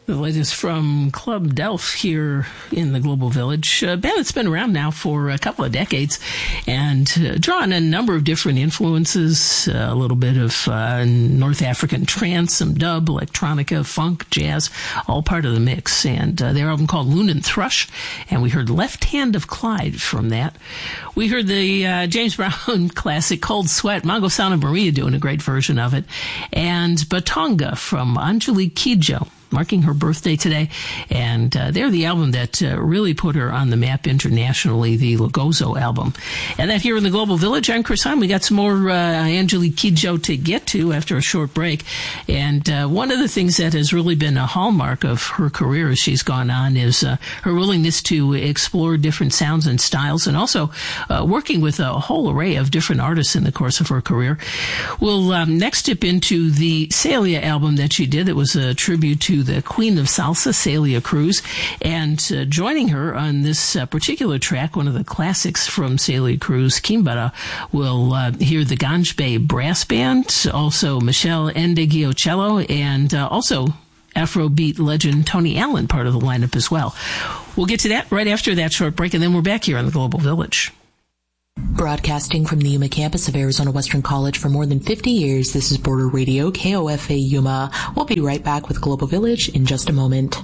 The latest from Club Delph here in the Global Village. A band that's been around now for a couple of decades and drawn a number of different influences, a little bit of North African trance, some dub, electronica, funk, jazz, all part of the mix. And their album called Loon and Thrush, and we heard Left Hand of Clyde from that. We heard the James Brown classic Cold Sweat, Mongo Santa Maria doing a great version of it, and Batonga from Anjali Kidjo, marking her birthday today. And they're the album that really put her on the map internationally, the Lugozo album. And that here in the Global Village, I'm Chris Hahn. We got some more Anjali Kidjo to get to after a short break. And one of the things that has really been a hallmark of her career as she's gone on is her willingness to explore different sounds and styles, and also working with a whole array of different artists in the course of her career. We'll next dip into the Celia album that she did. It was a tribute to the Queen of Salsa, Celia Cruz, and joining her on this particular track, one of the classics from Celia Cruz, Kimbara, we'll hear the Ganjbe Brass Band, also Michelle Ndegeocello, and also Afrobeat legend Tony Allen, part of the lineup as well. We'll get to that right after that short break, and then we're back here on the Global Village. Broadcasting from the Yuma campus of Arizona Western College for more than 50 years, this is Border Radio, KOFA Yuma. We'll be right back with Global Village in just a moment.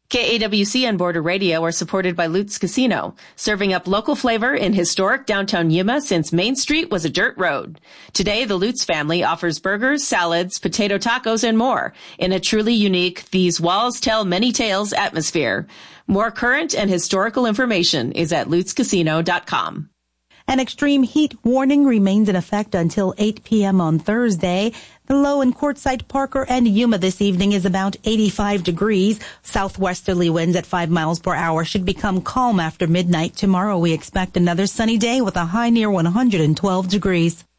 KAWC and Border Radio are supported by Lutz Casino, serving up local flavor in historic downtown Yuma since Main Street was a dirt road. Today, the Lutz family offers burgers, salads, potato tacos, and more in a truly unique These Walls Tell Many Tales atmosphere. More current and historical information is at lutzcasino.com. An extreme heat warning remains in effect until 8 p.m. on Thursday. The low in Quartzsite, Parker, and Yuma this evening is about 85 degrees. Southwesterly winds at 5 miles per hour should become calm after midnight. Tomorrow we expect another sunny day with a high near 112 degrees.